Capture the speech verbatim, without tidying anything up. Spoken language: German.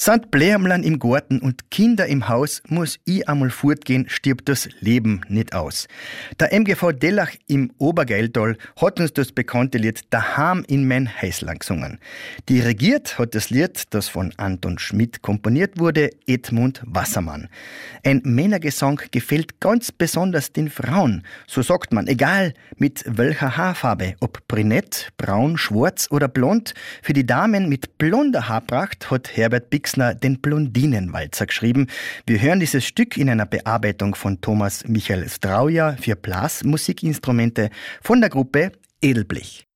Sind Blärmlern im Garten und Kinder im Haus, muss ich einmal fortgehen, stirbt das Leben nicht aus. Der M G V Dellach im Obergeiltal hat uns das bekannte Lied Daheim in mein Häuslein gesungen. Dirigiert hat das Lied, das von Anton Schmidt komponiert wurde, Edmund Wassermann. Ein Männergesang gefällt ganz besonders den Frauen. So sagt man, egal mit welcher Haarfarbe, ob brünett, braun, schwarz oder blond. Für die Damen mit blonder Haarpracht hat Herbert Bixner den Blondinenwalzer geschrieben. Wir hören dieses Stück in einer Bearbeitung von Thomas Michael Strauja für Blasmusikinstrumente von der Gruppe Edelblech.